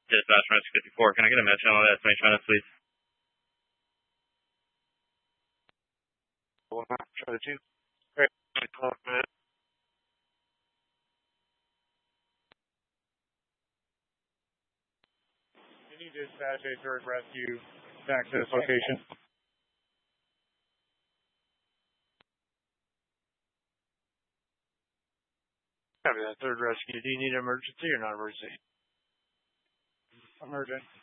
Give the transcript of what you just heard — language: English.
Dispatch Rescue 54. Can I get a match on that estimation minutes, please? Try to 2. Great. You need to dispatch a third rescue back to this location. Copy that. Third rescue. Do you need emergency or not emergency? Emergent.